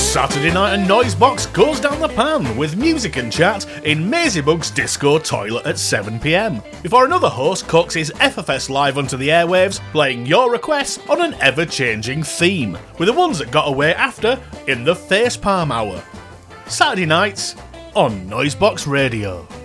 Saturday night and Noisebox goes down the pan with music and chat in Mazybug's Disco Toilet at 7pm, before another host cooks his FFS live onto the airwaves, playing your requests on an ever-changing theme, with the ones that got away after in the Facepalm Hour. Saturday nights on Noisebox Radio.